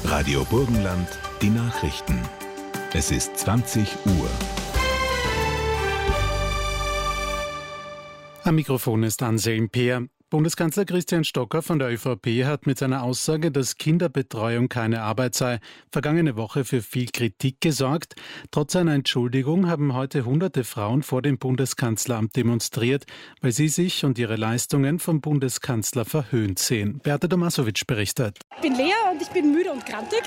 Radio Burgenland, die Nachrichten. Es ist 20 Uhr. Am Mikrofon ist Anselm Peer. Bundeskanzler Christian Stocker von der ÖVP hat mit seiner Aussage, dass Kinderbetreuung keine Arbeit sei, vergangene Woche für viel Kritik gesorgt. Trotz einer Entschuldigung haben heute hunderte Frauen vor dem Bundeskanzleramt demonstriert, weil sie sich und ihre Leistungen vom Bundeskanzler verhöhnt sehen. Beate Domasovic berichtet. Ich bin Lea und ich bin müde und grantig.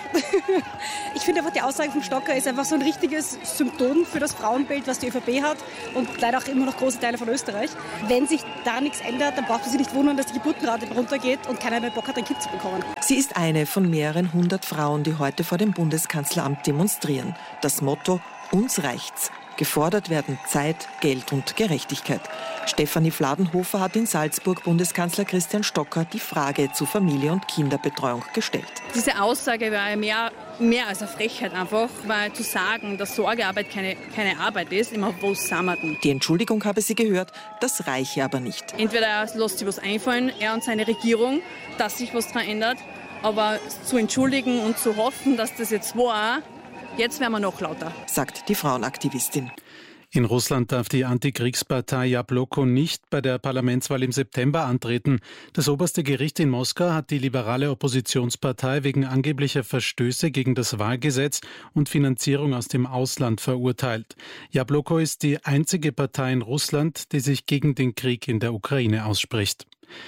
Ich finde einfach, die Aussage vom Stocker ist einfach so ein richtiges Symptom für das Frauenbild, was die ÖVP hat und leider auch immer noch große Teile von Österreich. Wenn sich da nichts ändert, dann braucht man sich nicht wundern, dass die Geburtenrate runtergeht und keiner mehr Bock hat, ein Kind zu bekommen. Sie ist eine von mehreren hundert Frauen, die heute vor dem Bundeskanzleramt demonstrieren. Das Motto: Uns reicht's. Gefordert werden Zeit, Geld und Gerechtigkeit. Stefanie Fladenhofer hat in Salzburg Bundeskanzler Christian Stocker die Frage zu Familie- und Kinderbetreuung gestellt. Diese Aussage war mehr als eine Frechheit einfach, weil zu sagen, dass Sorgearbeit keine Arbeit ist, immer wo sind wir denn? Die Entschuldigung habe sie gehört, das reiche aber nicht. Entweder er lässt sich was einfallen, er und seine Regierung, dass sich was daran ändert, aber zu entschuldigen und zu hoffen, dass das jetzt war, jetzt werden wir noch lauter, sagt die Frauenaktivistin. In Russland darf die Antikriegspartei Jabloko nicht bei der Parlamentswahl im September antreten. Das oberste Gericht in Moskau hat die liberale Oppositionspartei wegen angeblicher Verstöße gegen das Wahlgesetz und Finanzierung aus dem Ausland verurteilt. Jabloko ist die einzige Partei in Russland, die sich gegen den Krieg in der Ukraine ausspricht.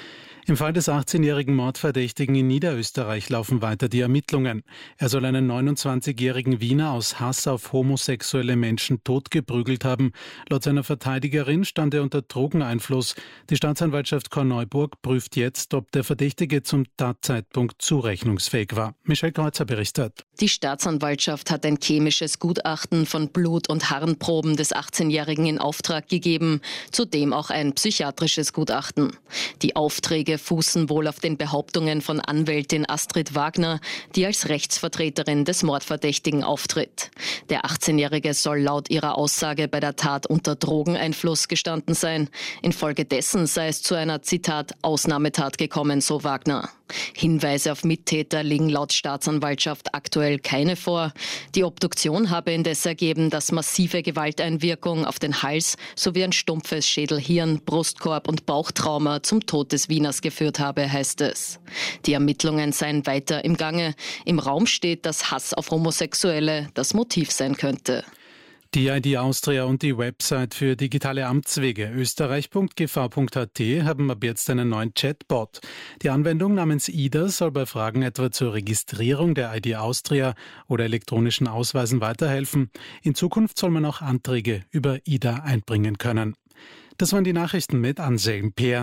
Im Fall des 18-jährigen Mordverdächtigen in Niederösterreich laufen weiter die Ermittlungen. Er soll einen 29-jährigen Wiener aus Hass auf homosexuelle Menschen totgeprügelt haben. Laut seiner Verteidigerin stand er unter Drogeneinfluss. Die Staatsanwaltschaft Korneuburg prüft jetzt, ob der Verdächtige zum Tatzeitpunkt zurechnungsfähig war. Michelle Kreuzer berichtet. Die Staatsanwaltschaft hat ein chemisches Gutachten von Blut- und Harnproben des 18-Jährigen in Auftrag gegeben, zudem auch ein psychiatrisches Gutachten. Die Aufträge fußen wohl auf den Behauptungen von Anwältin Astrid Wagner, die als Rechtsvertreterin des Mordverdächtigen auftritt. Der 18-Jährige soll laut ihrer Aussage bei der Tat unter Drogeneinfluss gestanden sein. Infolgedessen sei es zu einer, Zitat, Ausnahmetat gekommen, so Wagner. Hinweise auf Mittäter liegen laut Staatsanwaltschaft aktuell keine vor. Die Obduktion habe indes ergeben, dass massive Gewalteinwirkung auf den Hals sowie ein stumpfes Schädel-Hirn-, Brustkorb- und Bauchtrauma zum Tod des Wieners geführt habe, heißt es. Die Ermittlungen seien weiter im Gange. Im Raum steht, dass Hass auf Homosexuelle das Motiv sein könnte. Die ID Austria und die Website für digitale Amtswege österreich.gv.at haben ab jetzt einen neuen Chatbot. Die Anwendung namens IDA soll bei Fragen etwa zur Registrierung der ID Austria oder elektronischen Ausweisen weiterhelfen. In Zukunft soll man auch Anträge über IDA einbringen können. Das waren die Nachrichten mit Anselm Peer.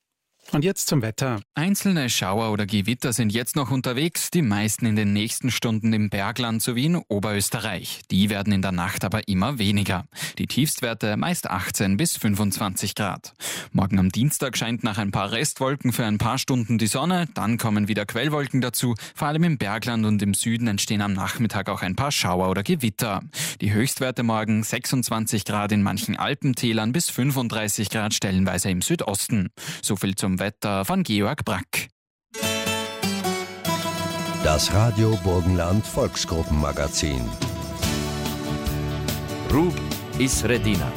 Und jetzt zum Wetter. Einzelne Schauer oder Gewitter sind jetzt noch unterwegs, die meisten in den nächsten Stunden im Bergland sowie in Oberösterreich. Die werden in der Nacht aber immer weniger. Die Tiefstwerte meist 18 bis 25 Grad. Morgen am Dienstag scheint nach ein paar Restwolken für ein paar Stunden die Sonne, dann kommen wieder Quellwolken dazu. Vor allem im Bergland und im Süden entstehen am Nachmittag auch ein paar Schauer oder Gewitter. Die Höchstwerte morgen 26 Grad in manchen Alpentälern bis 35 Grad stellenweise im Südosten. So viel zum Wetter von Georg Brack. Das Radio Burgenland Volksgruppenmagazin. Rub is Redina.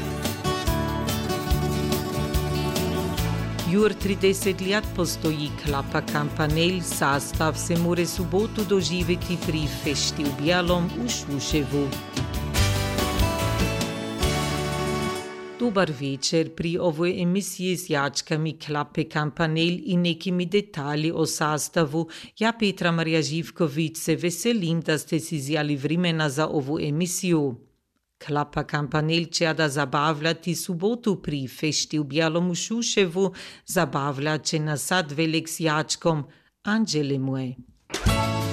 Юр 30 лет постои Клапа Кампанель, састав се море суботу доживети при фешти у Бялом у Šuševu. Dobar večer, pri ovoj emisiji z jačkami Klape Kampanel in nekimi detalji o sastavu. Ja, Petra Marija Živković, se veselim, da ste si vzeli vremena za ovu emisiju. Klapa Kampanel će da zabavljati subotu pri fešti u Bjalom u Šuševu, zabavlja će nas sad velik s jačkom Anđele moje.